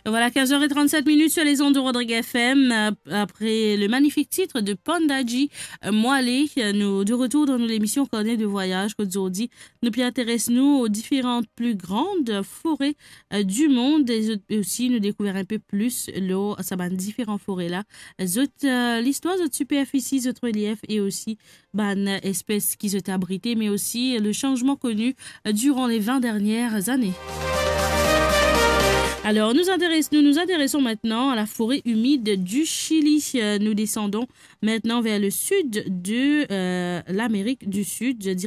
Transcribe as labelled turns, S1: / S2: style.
S1: Voilà, 15h37 sur les ondes de Rodrigue FM. Après le magnifique titre de Pandaji Moalé, nous de retour dans l'émission Carnet de voyage. Qu'aujourd'hui, nous intéressons aux différentes plus grandes forêts du monde et aussi nous découvrir un peu plus ça différentes forêts là. L'histoire de superficie, de relief et aussi espèces qui sont abritées, mais aussi le changement connu durant les 20 dernières années. Alors, nous nous intéressons maintenant à la forêt humide du Chili. Nous descendons maintenant vers le sud de l'Amérique du Sud,